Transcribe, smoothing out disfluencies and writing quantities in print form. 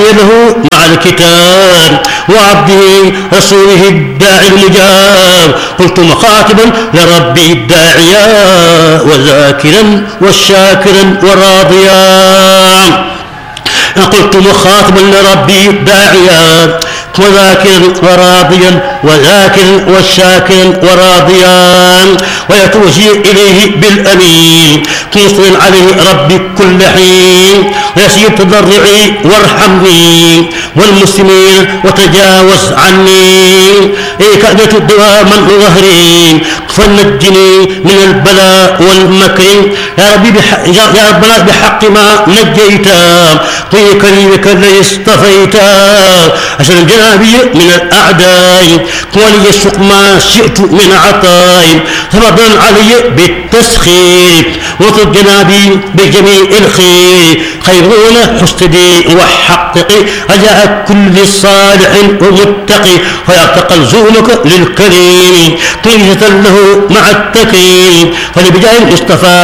جعلني له مع الكتاب وعبده رسوله الداعي المجاب. قلت مخاطبا لربي الداعيا وذاكرا والشاكرا وراضيا. قلت مخاطبا لربي الداعيا وذاكرا وراضيا وذاكرا والشاكرا وراضيا ويتوجه إليه بالأمين مصر عليه ربي كل حين ويسير تضرعي وارحمني والمسلمين وتجاوز عني كأدة دواما ظهري فنجني من البلاء والمكر يا ربي يا ربنا بحق ما نجيتا في كريمك الذي اصطفيتا عشان جنابي من الأعداء ولي السوق ما شئت من عطاء فضلا علي بالتسخير وطب جنابي بجميع الخير خيرون حسدي وحققي رجاء كل صالح ومتقي فيرتقى لزومك للكريم قيمة له مع التكريم فلبجاه المصطفى